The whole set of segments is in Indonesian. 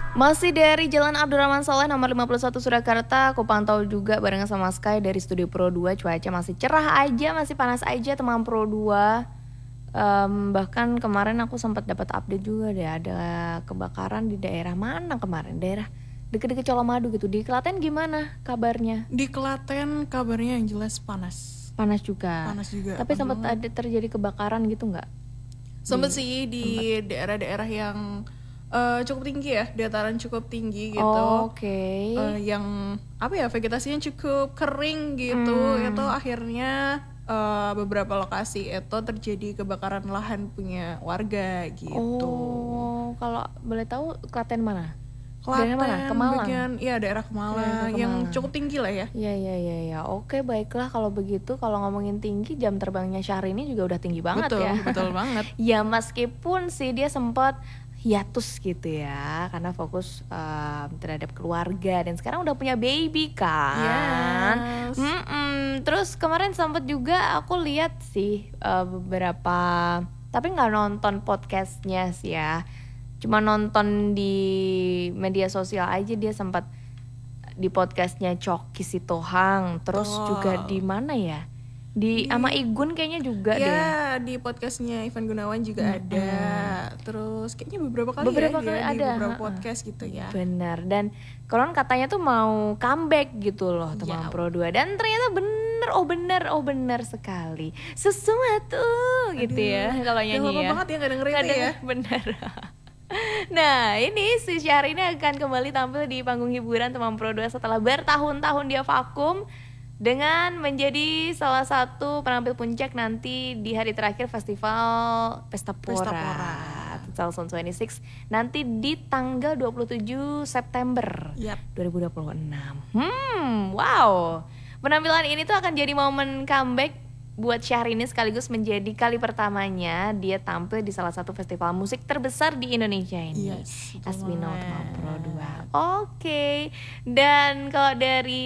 Masih dari Jalan Abdurrahman Saleh nomor 51 Surakarta. Aku pantau juga bareng sama Sky dari Studio Pro 2. Cuaca masih cerah aja, masih panas aja teman Pro 2. Bahkan kemarin aku sempat dapat update juga deh, ada kebakaran di daerah mana kemarin, daerah deket-deket Colomadu gitu. Di Klaten gimana kabarnya? Di Klaten kabarnya yang jelas panas. Panas juga. Tapi sempat ada terjadi kebakaran gitu nggak? Sempat sih di daerah-daerah yang cukup tinggi ya, dataran cukup tinggi gitu. Oke. Yang apa ya, vegetasinya cukup kering gitu. Itu akhirnya beberapa lokasi itu terjadi kebakaran lahan punya warga gitu. Oh, kalau boleh tahu Klaten mana? Klaten, daerah mana? Kemalang. Daerah Kemalang yang cukup tinggi lah ya. Iya. Oke, baiklah kalau begitu. Kalau ngomongin tinggi, jam terbangnya Syahrini juga udah tinggi banget. Betul banget. Ya meskipun sih dia sempat hiatus gitu ya, karena fokus terhadap keluarga dan sekarang udah punya baby kan. Yes. Terus kemarin sempat juga aku lihat sih beberapa, tapi nggak nonton podcastnya sih ya, cuma nonton di media sosial aja. Dia sempat di podcastnya Coki Sitohang, terus juga di mana ya, di sama Igun kayaknya juga deh. Ya, di podcastnya Ivan Gunawan juga ada. Terus kayaknya beberapa kali ada di beberapa podcast gitu ya. Benar. Dan konon katanya tuh mau comeback gitu loh teman Pro 2. Dan ternyata bener sekali. Sesuatu gitu ya kalau nyanyi lama ya. banget ya gak dengerin itu ya. Bener. Nah ini si Syahrini akan kembali tampil di panggung hiburan teman Pro 2 setelah bertahun-tahun dia vakum, dengan menjadi salah satu penampil puncak nanti di hari terakhir festival Pesta Pora 2026 nanti di tanggal 27 September 2026. Wow. Penampilan ini tuh akan jadi momen comeback buat Syahrini, sekaligus menjadi kali pertamanya dia tampil di salah satu festival musik terbesar di Indonesia ini. Yes, as we know teman Pro 2. Oke. Dan kalau dari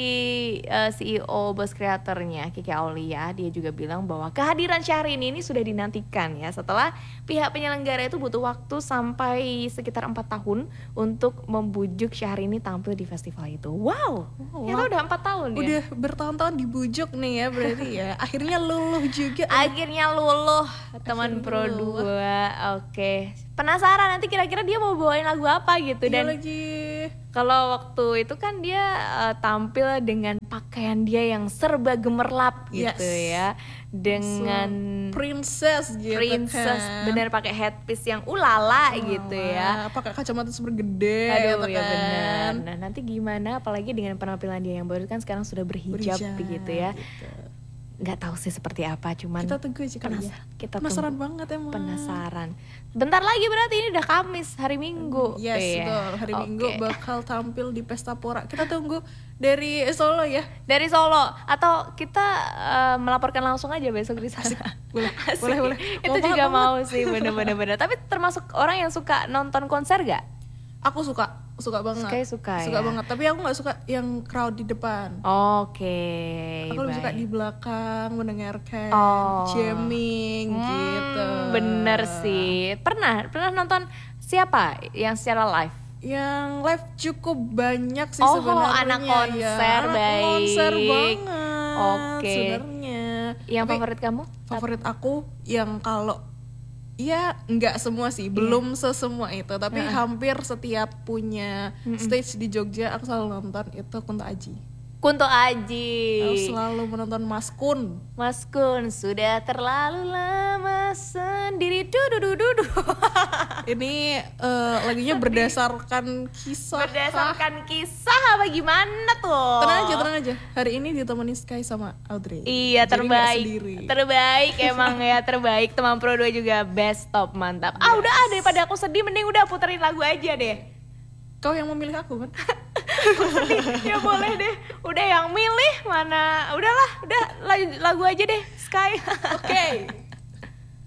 CEO bos kreatornya Kiki Aulia, dia juga bilang bahwa kehadiran Syahrini ini sudah dinantikan ya, setelah pihak penyelenggara itu butuh waktu sampai sekitar 4 tahun untuk membujuk Syahrini tampil di festival itu. Wow. Ternyata udah 4 tahun ya. Udah bertahun-tahun dibujuk nih ya berarti ya. Akhirnya luluh juga. Akhirnya luluh teman Pro 2. Oke. Penasaran nanti kira-kira dia mau bawain lagu apa gitu. Dan kalau waktu itu kan dia tampil dengan pakaian dia yang serba gemerlap gitu ya, dengan princess gitu. Kan. Bener, pakai headpiece yang ulala gitu ya. Pakai kacamata super gede. Aduh ya benar. Nah nanti gimana, apalagi dengan penampilan dia yang baru kan sekarang sudah berhijab begitu ya. Gitu. Nggak tahu sih seperti apa, cuman kita tunggu aja kali ya. Kita penasaran banget emang. Penasaran. Bentar lagi berarti ini udah Kamis, hari Minggu. Yes, betul. Hari Minggu bakal tampil di Pesta Pora. Kita tunggu dari Solo ya. Dari Solo atau kita melaporkan langsung aja besok di sana. Boleh. Itu juga mau sih, bener-bener. Tapi termasuk orang yang suka nonton konser gak? Aku suka banget. Suka banget. Tapi aku nggak suka yang crowd di depan. Oke. Aku lebih suka di belakang mendengarkan jamming gitu. Bener sih. Pernah nonton siapa yang secara live? Yang live cukup banyak sih sebenarnya. Anak konser ya. baik. Konser banget. Oke. Sebenarnya. Yang favorit kamu? Favorit aku yang kalau ya nggak semua sih, belum sesemua itu, tapi hampir setiap punya stage di Jogja aku selalu nonton itu Kunto Aji. Aku selalu menonton Mas Kun. Mas Kun sudah terlalu lama sendiri. Ini lagunya berdasarkan kisah. Berdasarkan kisah apa gimana tuh? Tenang aja. Hari ini ditemenin Sky sama Audrey. Iya, terbaik emang ya, terbaik. Teman Pro 2 juga best, top, mantap. Udah daripada aku sedih, mending udah puterin lagu aja deh. Kau yang memilih aku kan? Ya boleh deh. Udah yang milih mana? Udahlah, udah lagu aja deh, Sky. Oke.